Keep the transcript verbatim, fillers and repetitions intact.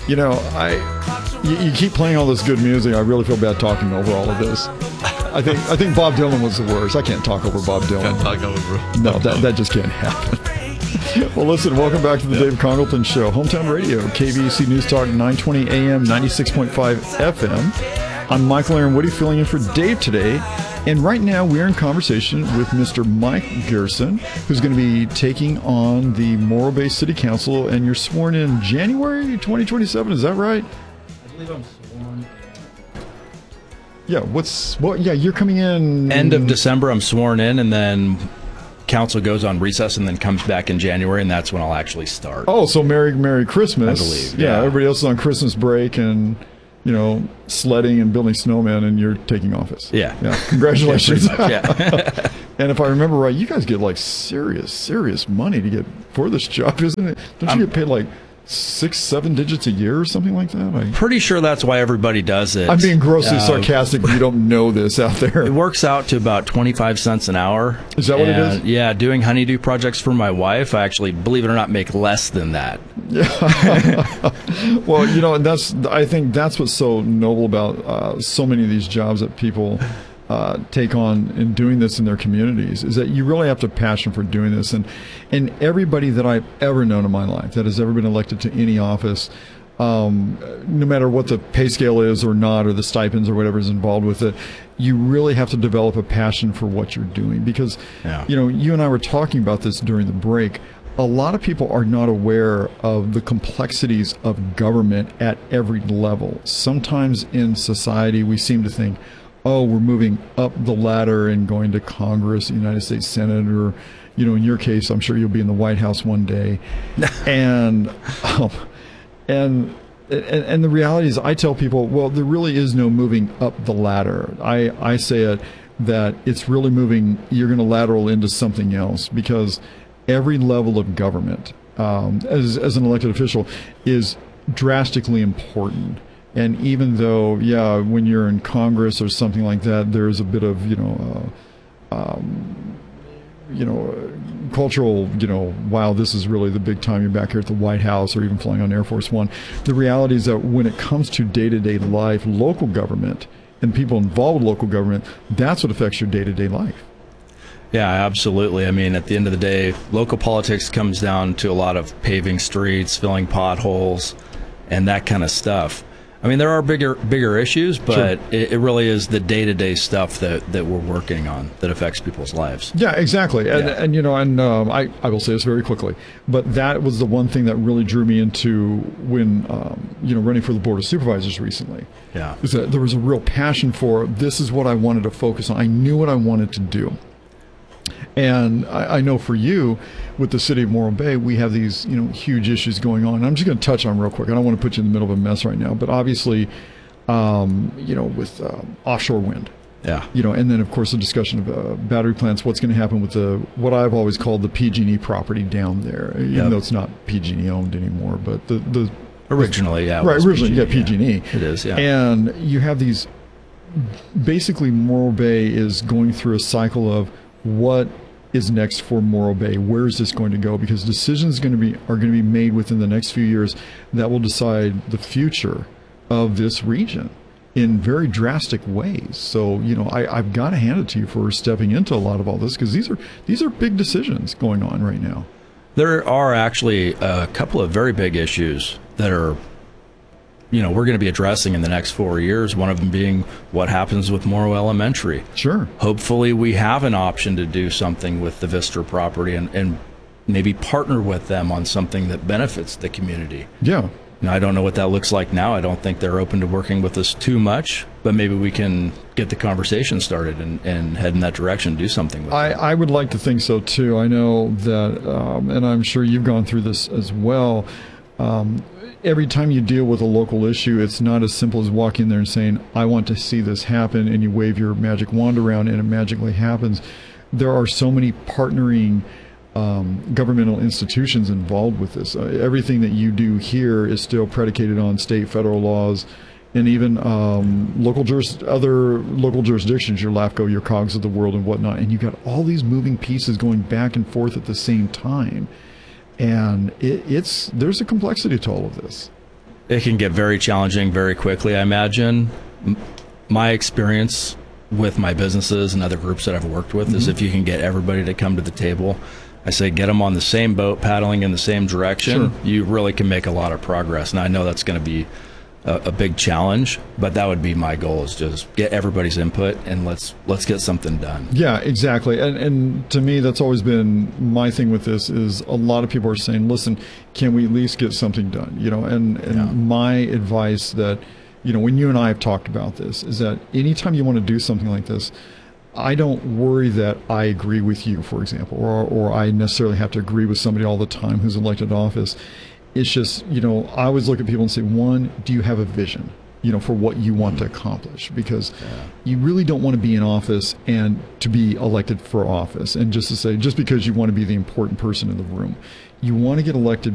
You know, I you, you keep playing all this good music. I really feel bad talking over all of this. I think I think Bob Dylan was the worst. I can't talk over Bob Dylan. Can't talk over. No, that that just can't happen. Well, listen, welcome back to the Dave Congleton Show. Hometown Radio, K V E C News Talk, nine twenty A M, ninety-six point five F M. I'm Michael Aaron Woody filling in for Dave today. And right now we're in conversation with Mister Mike Gerson, who's going to be taking on the Morro Bay City Council, and you're sworn in January twenty twenty-seven. Is that right? I believe I'm sworn. Yeah, what's, what, yeah, you're coming in. End of December, I'm sworn in, and then council goes on recess and then comes back in January, and that's when I'll actually start. Oh, so Merry, Merry Christmas. I believe, yeah. yeah. Everybody else is on Christmas break and, you know, sledding and building snowmen, and you're taking office. Yeah. Yeah. Congratulations. Yeah, pretty much, yeah. And if I remember right, you guys get like serious, serious money to get for this job, isn't it? Don't you I'm, get paid like six, seven digits a year or something like that? I, Pretty sure that's why everybody does it. I'm being grossly Uh, sarcastic, but you don't know this out there. It works out to about twenty-five cents an hour. Is that what it And, is? Yeah, doing honeydew projects for my wife, I actually, believe it or not, make less than that. Yeah. Well, you know, and that's, I think that's what's so noble about uh, so many of these jobs that people uh, take on in doing this in their communities, is that you really have to have passion for doing this. And, and everybody that I've ever known in my life that has ever been elected to any office, um, no matter what the pay scale is or not, or the stipends or whatever is involved with it, you really have to develop a passion for what you're doing. Because, Yeah. you know, you and I were talking about this during the break. A lot of people are not aware of the complexities of government at every level. Sometimes in society, we seem to think, oh, we're moving up the ladder and going to Congress, United States Senate, or, you know, in your case, I'm sure you'll be in the White House one day. and, um, and, and, and the reality is, I tell people, well, there really is no moving up the ladder. I, I say it that it's really moving, you're going to lateral into something else, because every level of government, um, as, as an elected official, is drastically important. And even though, yeah, when you're in Congress or something like that, there's a bit of, you know, uh, um, you know, uh, cultural, you know, wow, this is really the big time. You're back here at the White House or even flying on Air Force One. The reality is that when it comes to day-to-day life, local government and people involved with local government, that's what affects your day-to-day life. Yeah, absolutely. I mean, at the end of the day, local politics comes down to a lot of paving streets, filling potholes, and that kind of stuff. I mean, there are bigger bigger issues, but Sure. it, it really is the day-to-day stuff that, that we're working on that affects people's lives. Yeah, exactly. And, Yeah. and you know, and um, I, I will say this very quickly, but that was the one thing that really drew me into when, um, you know, running for the Board of Supervisors recently. Yeah. Is that there was a real passion for, this is what I wanted to focus on. I knew what I wanted to do. And I, I know for you, with the city of Morro Bay, we have these, you know, huge issues going on. And I'm just going to touch on real quick. I don't want to put you in the middle of a mess right now, but obviously, um, you know, with um, offshore wind, Yeah. you know, and then of course the discussion of uh, battery plants. What's going to happen with the what I've always called the P G and E property down there, even Yep. though it's not P G and E owned anymore, but the the Originally, yeah. it right was originally yeah P G and E, P G and E. It is, yeah. And you have these, basically Morro Bay is going through a cycle of what is next for Morro Bay. Where is this going to go? Because decisions going to be are going to be made within the next few years that will decide the future of this region in very drastic ways. So, you know, I, I've got to hand it to you for stepping into a lot of all this, because these are these are big decisions going on right now. There are actually a couple of very big issues that are, you know, we're going to be addressing in the next four years, one of them being what happens with Morro Elementary. Sure. Hopefully we have an option to do something with the Vistor property and, and maybe partner with them on something that benefits the community. Yeah. Now, I don't know what that looks like now. I don't think they're open to working with us too much, but maybe we can get the conversation started and, and head in that direction, do something with I, it. I would like to think so too. I know that, um, and I'm sure you've gone through this as well. Um, every time you deal with a local issue, it's not as simple as walking in there and saying, I want to see this happen, and you wave your magic wand around and it magically happens. There are so many partnering um, governmental institutions involved with this. Uh, everything that you do here is still predicated on state, federal laws, and even um, local juris, other local jurisdictions, your LAFCO, your COGS of the world and whatnot. And you've got all these moving pieces going back and forth at the same time. And it, it's there's a complexity to all of this. It can get very challenging very quickly, I imagine. M- My experience with my businesses and other groups that I've worked with mm-hmm. is if you can get everybody to come to the table, I say get them on the same boat, paddling in the same direction, sure. you really can make a lot of progress. And I know that's going to be a, a big challenge, but that would be my goal, is just get everybody's input and let's let's get something done. Yeah, exactly. And and to me, that's always been my thing with this, is a lot of people are saying, listen, can we at least get something done? You know, and, and yeah. my advice that, you know, when you and I have talked about this, is that anytime you want to do something like this, I don't worry that I agree with you, for example, or or I necessarily have to agree with somebody all the time who's elected to office. It's just, you know, I always look at people and say, one, do you have a vision, you know, for what you want to accomplish? Because yeah. you really don't want to be in office and to be elected for office, and just to say, just because you want to be the important person in the room. You want to get elected